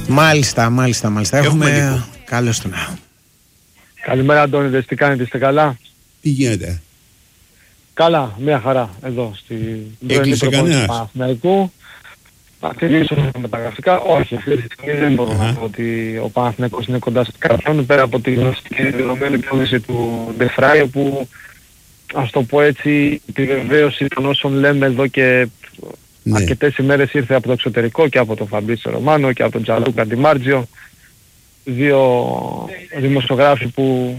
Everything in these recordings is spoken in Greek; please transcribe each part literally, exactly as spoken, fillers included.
Μάλιστα, μάλιστα, μάλιστα. Έχουμε, Έχουμε καλώς τον. Καλημέρα Αντώνιδες, τι κάνετε, είστε καλά? Τι γίνεται? Καλά, μια χαρά εδώ στη Έκλεισε κανένας? του Παναθηναϊκού. Να κλείσω με τα γραφικά. Όχι, δεν μπορώ να πω ότι ο Παναθηναϊκός είναι κοντά στο καρφιόν, πέρα από τη γνωστική δεδομένη υπόθεση του Ντεφράι, που ας το πω έτσι, τη βεβαίωση των όσων λέμε εδώ και ναι. αρκετές ημέρες ήρθε από το εξωτερικό και από τον Φαμπρίσιο Ρωμάνο και από τον Τζαλούκα Ντιμάρτζιο, δύο δημοσιογράφοι που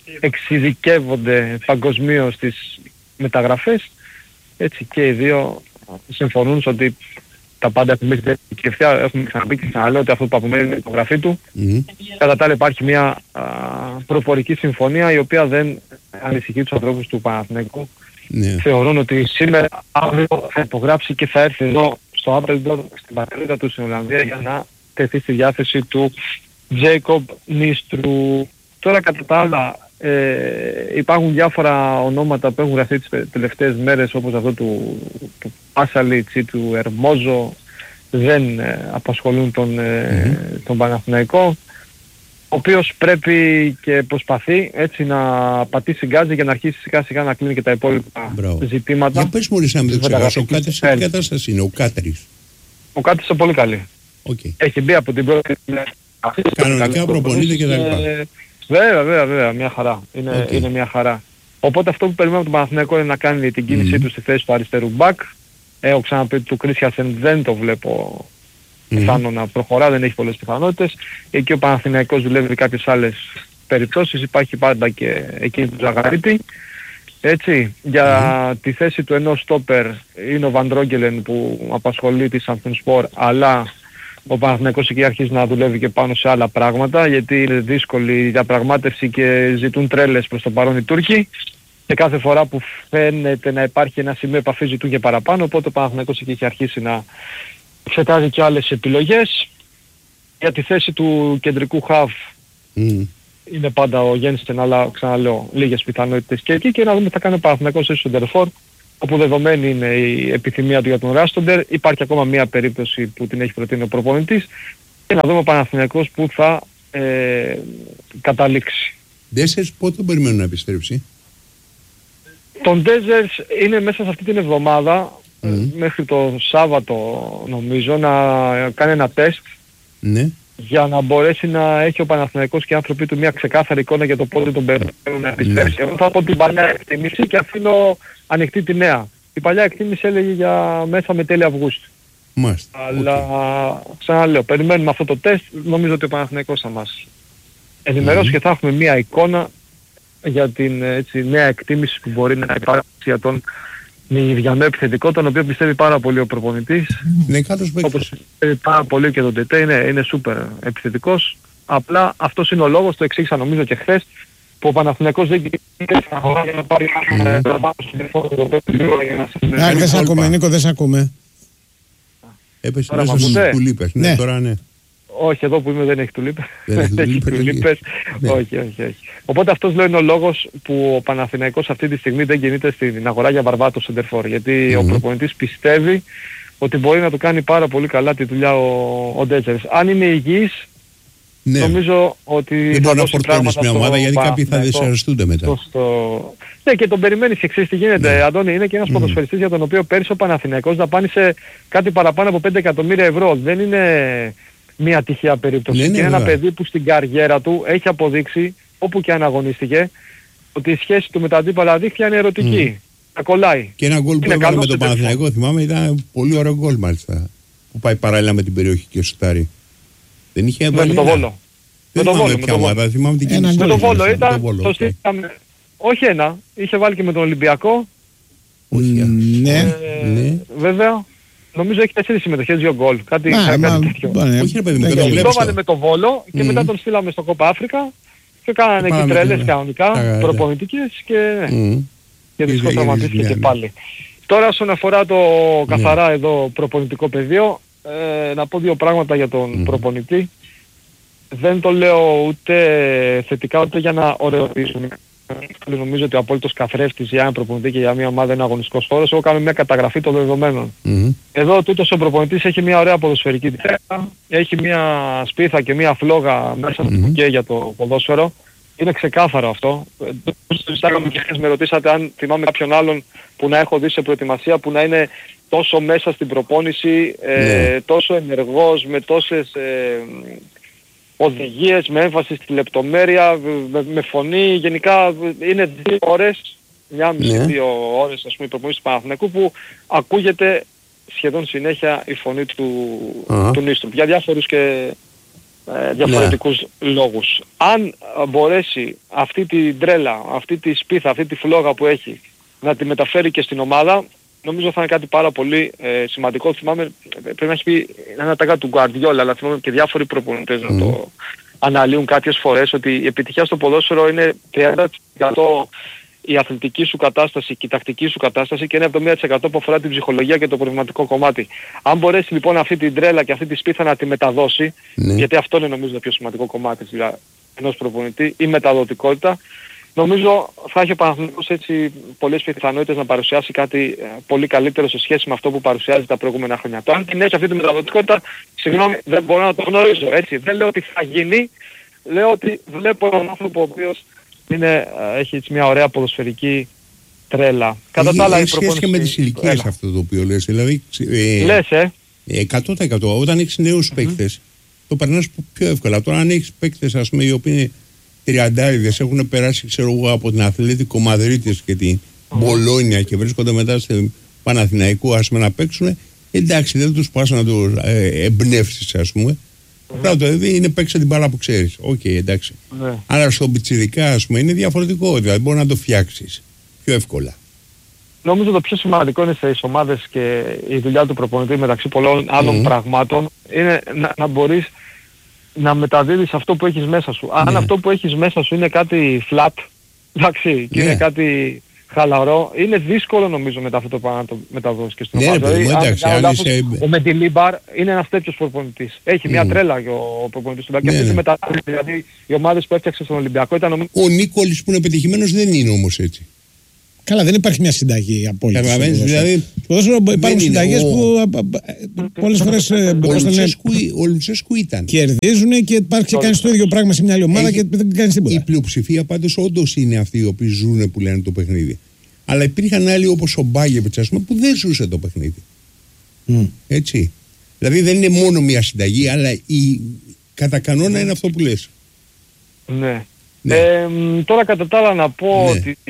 εξειδικεύονται παγκοσμίως στις μεταγραφές, έτσι και οι δύο συμφωνούν ότι τα πάντα έχουν μπει και ευθεία, έχουμε ξαναπεί και ξαναλέω ότι αυτό που απομένει είναι η υπογραφή του. Mm-hmm. Κατά τα άλλα υπάρχει μια α, προφορική συμφωνία η οποία δεν ανησυχεί τους ανθρώπους του Παναθηναϊκού. Yeah. Θεωρούν ότι σήμερα αύριο θα υπογράψει και θα έρθει εδώ στο Appledore, στην πατρίδα του στην Ολλανδία, για να τεθεί στη διάθεση του Τζέικομπ Νίστρου. Τώρα κατά τα άλλα ε, υπάρχουν διάφορα ονόματα που έχουν γραφτεί τις τελευταίες μέρες, όπως αυτό του, του Πάσαλιτς ή του Ερμόζο, δεν ε, απασχολούν τον, ε, mm-hmm. τον Παναθηναϊκό, ο οποίος πρέπει και προσπαθεί έτσι να πατήσει γκάζι για να αρχίσει σιγά σιγά να κλείνει και τα υπόλοιπα Μπράβο. ζητήματα. Για πες μόλις να μην το ξεχάσω, ο Κάτρης σε τι κατάσταση είναι, ο Κάτρης? Ο Κάτρης είναι πολύ καλή. Okay. Έχει μπει από την πρώτη... Κανονικά προπονείται και τα λοιπά. Βέβαια, βέβαια, βέβαια, μια χαρά. Είναι, okay. είναι μια χαρά. Οπότε αυτό που περιμένουμε από τον Παναθηναϊκό είναι να κάνει την κίνησή mm. του στη θέση του αριστερού μπακ. Έχω ξαναπεί του Κρίστιανσεν δεν το βλέπω πιθανό mm. να προχωρά, δεν έχει πολλές πιθανότητες. Εκεί ο Παναθηναϊκός δουλεύει κάποιες άλλες περιπτώσεις. Υπάρχει πάντα και εκείνη του Ζαγαρίτη. Έτσι, για mm. τη θέση του ενός στόπερ είναι ο Βαντρόγκελεν που απασχολεί τη Σανθενσπορ, αλλά ο Παναθηναϊκός εκεί αρχίζει να δουλεύει και πάνω σε άλλα πράγματα, γιατί είναι δύσκολη η διαπραγμάτευση και ζητούν τρέλες προς το παρόν οι Τούρκοι, και κάθε φορά που φαίνεται να υπάρχει ένα σημείο επαφής ζητούν και παραπάνω, οπότε ο Παναθηναϊκός εκεί έχει αρχίσει να εξετάζει και άλλες επιλογές. Για τη θέση του κεντρικού χαβ mm. είναι πάντα ο Γένστεν, αλλά ξαναλέω λίγες πιθανότητες και εκεί, και να δούμε τι θα κάνει ο Παναθηναϊκός ίσως στον Τερφόρ, όπου δεδομένη είναι η επιθυμία του για τον Ράστοντερ. Υπάρχει ακόμα μία περίπτωση που την έχει προτείνει ο προπονητής, και να δούμε ο Παναθηναϊκός που θα ε, καταλήξει. Ντέσσερς πότε τον περιμένουν να επιστρέψει? Τον Ντέσσερς είναι μέσα σε αυτή την εβδομάδα, mm. μέχρι το Σάββατο νομίζω, να κάνει ένα τεστ, mm. για να μπορέσει να έχει ο Παναθηναϊκός και οι άνθρωποι του μια ξεκάθαρη εικόνα για το πότε τον περιμένουν να επιστρέψει. Mm. Εγώ θα πω την παλιά εκτίμηση και αφήνω ανοιχτή τη νέα. Η παλιά εκτίμηση έλεγε για μέσα με τέλη Αυγούστου. Μάλιστα. Αλλά okay. ξαναλέω, περιμένουμε αυτό το τεστ. Νομίζω ότι ο Παναθηναϊκός θα μας ενημερώσει mm. και θα έχουμε μια εικόνα για την έτσι, νέα εκτίμηση που μπορεί να υπάρξει για τον Μυριανό επιθετικό, τον οποίο πιστεύει πάρα πολύ ο προπονητής. Είναι κάτω όπως πιστεύει πάρα πολύ και τον Τετέ, είναι, είναι σούπερ επιθετικός. Απλά αυτός είναι ο λόγος, το εξήγησα νομίζω και χθες, που ο Παναθηναϊκός δεν κινείται στην αγορά για να πάρει παραπάνω στην εφόρο. Δεν σ' ακούμε, Νίκο, δεν σ' ακούμε. Έπεσε μέσα στους τουλίπες. Ναι, τώρα ναι. Όχι, εδώ που είμαι δεν έχει τουλίπες. Δεν έχει τουλίπες. Όχι, όχι, όχι. Οπότε αυτός λέω είναι ο λόγος που ο Παναθηναϊκός αυτή τη στιγμή δεν κινείται στην αγορά για Βαρβάτο σεντερφόρ. Γιατί ο προπονητής πιστεύει ότι μπορεί να του κάνει πάρα πολύ καλά τη δουλειά ο Ντέσσερς. Αν είναι υγιής, ναι. νομίζω ότι δεν μπορεί να φορτώνεις μια ομάδα, γιατί κάποιοι θα δυσαρεστούνται μετά. Στο, στο... Ναι, και τον περιμένεις και εξής τι γίνεται. Ναι. Αντώνη, είναι και ένας mm. ποδοσφαιριστής για τον οποίο πέρυσι ο Παναθηναϊκός δαπάνησε κάτι παραπάνω από πέντε εκατομμύρια ευρώ. Δεν είναι μια τυχαία περίπτωση. Ναι, ναι, είναι ένα παιδί που στην καριέρα του έχει αποδείξει, όπου και αν αγωνίστηκε, ότι η σχέση του με τα αντίπαλα δίχτυα είναι ερωτική. Mm. Τα κολλάει. Και ένα γκολ που έβαλε με τον Παναθηναϊκό, θυμάμαι, ήταν πολύ ωραίο γκολ μάλιστα. Που πάει παράλληλα με την περιοχή και σουτάρει. Δεν είχε βάλει. Με το Βόλο. Δεν θυμάμαι ποια ομάδα, θυμάμαι την κίνηση. Με το Βόλο ήταν. Όχι ένα. Είχε βάλει και με τον Ολυμπιακό. Ναι. Βέβαια. Νομίζω έχει τέσσερις συμμετοχές, δύο γκολ. Κάτι τέτοιο. Όχι ρε παιδί μου, το έβαλε με το Βόλο και μετά τον στείλαμε στο Κόπα Αφρικα και κάνανε εκεί τρέλες κανονικά, προπονητικές και δυστυχώς τραυματίστηκε και πάλι. Τώρα όσον αφορά το καθαρά εδώ προπονητικό πεδίο, να πω δύο πράγματα για τον προπονητή. Δεν το λέω ούτε θετικά ούτε για να ωραιοποιήσουμε νομίζω ότι ο απόλυτος καθρέφτης για ένα προπονητή και για μια ομάδα είναι αγωνιστικός χώρος. Εγώ κάνω μια καταγραφή των δεδομένων. Mm-hmm. Εδώ τούτος ο προπονητής έχει μια ωραία ποδοσφαιρική τρέλα, έχει μια σπίθα και μια φλόγα μέσα mm-hmm. στο και για το ποδόσφαιρο. Είναι ξεκάθαρο αυτό. Συζητάγαμε και χθες, με ρωτήσατε αν θυμάμαι κάποιον άλλον που να έχω δει σε προετοιμασία που να είναι τόσο μέσα στην προπόνηση, ε, mm. τόσο ενεργός, με τόσες ε, οδηγίες, με έμφαση στη λεπτομέρεια, με, με φωνή. Γενικά είναι δύο ώρες, μια μισή yeah. δύο ώρες ας πούμε η προπόνηση του Παναθηναϊκού που ακούγεται σχεδόν συνέχεια η φωνή του, uh-huh. του Νίστρου. Για διάφορους και ε, διαφορετικούς yeah. λόγους. Αν μπορέσει αυτή την τρέλα, αυτή τη σπίθα, αυτή τη φλόγα που έχει να τη μεταφέρει και στην ομάδα, νομίζω θα είναι κάτι πάρα πολύ ε, σημαντικό. Θυμάμαι, πρέπει να έχει πει ένα τάγκα του Guardiola, αλλά θυμάμαι και διάφοροι προπονητές mm. να το αναλύουν κάποιες φορές, ότι η επιτυχία στο ποδόσφαιρο είναι τριάντα τοις εκατό η αθλητική σου κατάσταση και η τακτική σου κατάσταση και είναι εβδομήντα τοις εκατό που αφορά την ψυχολογία και το πνευματικό κομμάτι. Αν μπορέσει λοιπόν αυτή την τρέλα και αυτή τη σπίθα να τη μεταδώσει, mm. γιατί αυτό είναι νομίζω το πιο σημαντικό κομμάτι δηλαδή, ενός προπονητή, η μεταδοτικότητα, νομίζω θα έχει ο Παναθηναϊκός έτσι πολλές πιθανότητες να παρουσιάσει κάτι ε, πολύ καλύτερο σε σχέση με αυτό που παρουσιάζει τα προηγούμενα χρόνια. Το αν την έχει αυτή τη μεταδοτικότητα, συγγνώμη, δεν μπορώ να το γνωρίζω, έτσι. Δεν λέω ότι θα γίνει, λέω ότι βλέπω έναν άνθρωπο ο οποίος είναι, ε, έχει έτσι μια ωραία ποδοσφαιρική τρέλα. Κατά τα άλλα η προπόνηση... και με τις ηλικίες αυτό το οποίο λες, δηλαδή... Ε, λες, ε. εκατό τοις εκατό. Όταν έχεις νέους mm-hmm. παίκτες, το περνάς πιο εύκολα. Τώρα αν έχεις παίκτες, ας πούμε, οι οποίοι είναι τριαντάριδες, έχουν περάσει ξέρω εγώ από την Αθλέτικο Μαδρίτης και την Μπολόνια και βρίσκονται μετά στο Παναθηναϊκό ας πούμε να παίξουν, εντάξει δεν τους πας να τους ε, εμπνεύσεις ας πούμε. Πράγματι δηλαδή είναι παίξε την μπάλα που ξέρεις. Οκ, okay, εντάξει. Ναι. Αλλά στο πιτσιρικά ας πούμε είναι διαφορετικό, δηλαδή μπορεί να το φτιάξεις πιο εύκολα. Νομίζω το πιο σημαντικό είναι στις ομάδες και η δουλειά του προπονητή μεταξύ πολλών άλλων mm. πραγμάτων είναι να, να μπορείς να μεταδίδεις αυτό που έχεις μέσα σου. Αν ναι. αυτό που έχεις μέσα σου είναι κάτι flat, εντάξει, και ναι. είναι κάτι χαλαρό, είναι δύσκολο νομίζω μετά αυτό το πάνω να το μεταδώσεις και στην ομάδα. Ναι, δηλαδή, εντάξει, αν λάθος, είσαι... Ο Μεντιλίμπαρ είναι ένας τέτοιος προπονητής. Έχει mm. μια τρέλα ο προπονητής του Μπακ. Ναι, ναι. Μεταδίδει, δηλαδή οι ομάδες που έφτιαξε στον Ολυμπιακό ήταν... Νομίζω... Ο Νίκολης που είναι πετυχημένος δεν είναι όμως έτσι. Καλά, δεν υπάρχει μια συνταγή απόλυτη. Δηλαδή, υπάρχουν συνταγές ο... που πολλές φορές ο Λουτσέσκου ήταν. Κερδίζουν και υπάρχει και κάνεις το ίδιο πράγμα σε μια άλλη ομάδα και δεν κάνεις τίποτα. Η πλειοψηφία πάντως όντως είναι αυτοί οι οποίοι ζουν που λένε το παιχνίδι. Αλλά υπήρχαν άλλοι όπως ο Μπάγεβιτς ας πούμε που δεν ζούσε το παιχνίδι. Mm. Έτσι. Δηλαδή δεν είναι μόνο μια συνταγή, αλλά η... κατά κανόνα είναι αυτό που λες. Ναι. ναι. Ε, τώρα κατά τα άλλα να πω ναι. ότι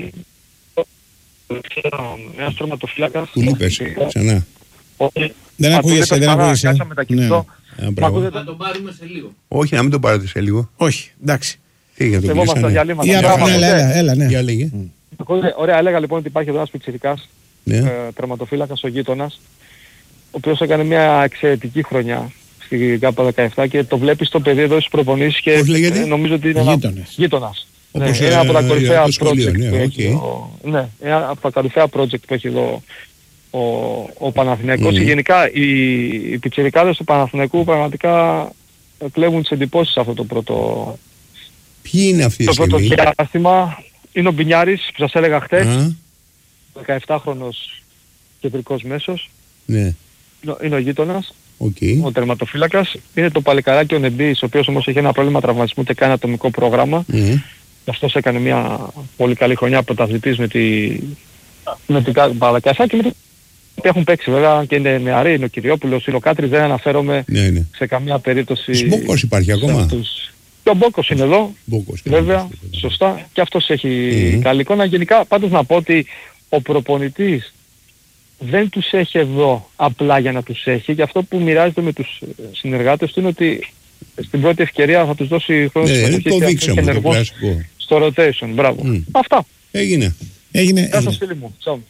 ένας τροματοφύλακας... Του λείπες, ξανά. Δεν ακούγεσαι, δεν ακούγεσαι. Να τον πάρουμε σε λίγο. Όχι, να μην τον πάρετε σε λίγο. Όχι, εντάξει. Τι για το κλείσανε. Έλα, έλα, ναι. Για λέγε. Ωραία, έλεγα λοιπόν ότι υπάρχει εδώ ένας πιτσιρικάς, τερματοφύλακας, ο γείτονας, ο οποίος έκανε μια εξαιρετική χρονιά στην ΚΑΠΑ δεκαεπτά και το βλέπεις στο παιδί εδώ στις προπονήσεις και νομίζω ότι είναι ένα γείτονας. Ναι, ένα από τα κορυφαία project ναι, που okay. έχει εδώ, ναι, ένα από τα κορυφαία project που έχει εδώ ο, ο Παναθηναϊκός. Mm. Γενικά οι, οι πιτσιρικάδες του Παναθηναϊκού πραγματικά κλέβουν τις εντυπώσεις σε αυτό το πρώτο... Ποιοι είναι αυτοί το πρώτο διάστημα. Είναι ο Μπινιάρης που σας έλεγα χτες, uh. δεκαεπτάχρονος κεντρικός μέσος. Ναι. Είναι ο γείτονας. Okay. Ο τερματοφύλακας. Είναι το παλικαράκι ο Νεμπής, ο οποίος όμως έχει ένα πρόβλημα τραυματισμού και κάνει ατομικό πρόγραμμα. Mm. Αυτός έκανε μια πολύ καλή χρονιά πρωταθλητής με τη με την Παλακιασά και με την έχουν παίξει βέβαια και είναι νεαροί, είναι ο Κυριόπουλος, είναι ο Κάτρης, δεν αναφέρομαι ναι, ναι. σε καμία περίπτωση. Σμπόκος υπάρχει ακόμα. Και ο Μπόκος είναι εδώ, Μπόκος, βέβαια, είναι, σωστά, και αυτός έχει mm. καλή εικόνα. Γενικά πάντως να πω ότι ο προπονητής δεν τους έχει εδώ απλά για να τους έχει, και αυτό που μοιράζεται με τους συνεργάτες του είναι ότι στην πρώτη ευκαιρία θα τους δώσει χρόνο ναι, συμμετοχής και ενεργός στο rotation. Μπράβο. Mm. Αυτά. Έγινε. Έγινε. Γεια σας φίλοι μου. Τσάου.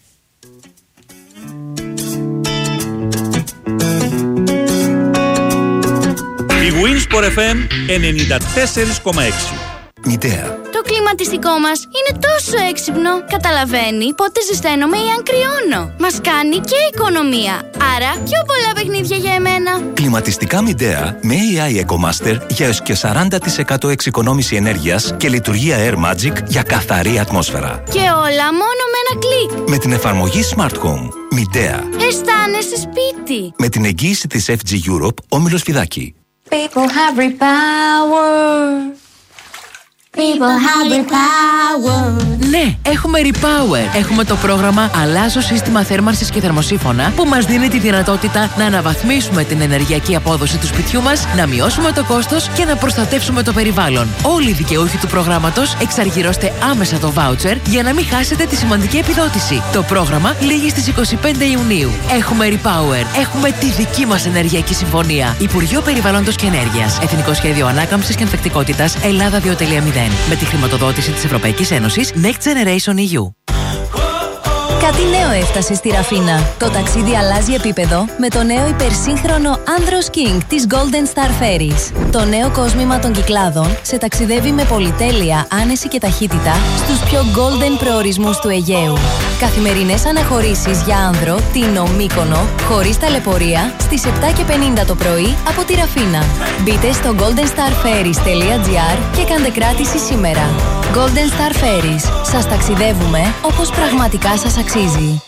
Η Winsport εφ εμ ενενήντα τέσσερα κόμμα έξι. Μητέρα. Το κλιματιστικό μας είναι τόσο έξυπνο. Καταλαβαίνει πότε ζεσταίνομαι ή αν κρυώνω. Μας κάνει και οικονομία. Άρα πιο πολλά παιχνίδια για εμένα. Κλιματιστικά Midea με έι άι EcoMaster για έως και σαράντα τοις εκατό εξοικονόμηση ενέργειας και λειτουργία Air Magic για καθαρή ατμόσφαιρα. Και όλα μόνο με ένα κλικ. Με την εφαρμογή Smart Home. Midea. Αισθάνεσαι σπίτι. Με την εγγύηση της εφ τζι Europe, Όμιλος Φιδάκη. People have repower. People have repower. Ναι, έχουμε Repower. Έχουμε το πρόγραμμα Αλλάζω σύστημα θέρμανσης και θερμοσύφωνα που μας δίνει τη δυνατότητα να αναβαθμίσουμε την ενεργειακή απόδοση του σπιτιού μας, να μειώσουμε το κόστος και να προστατεύσουμε το περιβάλλον. Όλοι οι δικαιούχοι του προγράμματος εξαργυρώστε άμεσα το βάουτσερ για να μην χάσετε τη σημαντική επιδότηση. Το πρόγραμμα λήγει στις είκοσι πέντε Ιουνίου. Έχουμε Repower. Έχουμε τη δική μας ενεργειακή συμφωνία. Υπουργείο Περιβάλλοντος και Ενέργειας. Εθνικό Σχέδιο Ανάκαμψης και Ανθεκτικότητας Ελλάδα δύο κόμμα μηδέν. Με τη χρηματοδότηση της Ευρωπαϊκής Ένωσης Next Generation ι γιου. Κάτι νέο έφτασε στη Ραφίνα. Το ταξίδι αλλάζει επίπεδο με το νέο υπερσύγχρονο Andros King της Golden Star Ferries. Το νέο κόσμημα των Κυκλάδων σε ταξιδεύει με πολυτέλεια, άνεση και ταχύτητα στους πιο golden προορισμούς του Αιγαίου. Καθημερινές αναχωρήσεις για άνδρο, Τίνο, Μύκονο, χωρίς ταλαιπωρία, στις επτά και πενήντα το πρωί από τη Ραφίνα. Μπείτε στο golden star ferries τελεία τζι άρ και κάντε κράτηση σήμερα. Golden Star Ferries. Σας ταξιδεύουμε όπως πραγματικά σας αξίζει.